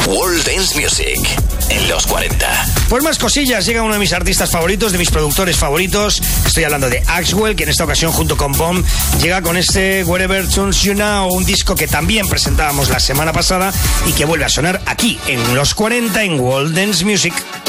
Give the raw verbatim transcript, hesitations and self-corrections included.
World Dance Music en los cuarenta. Pues más cosillas, llega uno de mis artistas favoritos, de mis productores favoritos. Estoy hablando de Axwell, que en esta ocasión junto con Bomb llega con este Wherever Turns You Now, un disco que también presentábamos la semana pasada y que vuelve a sonar aquí en los cuarenta en World Dance Music.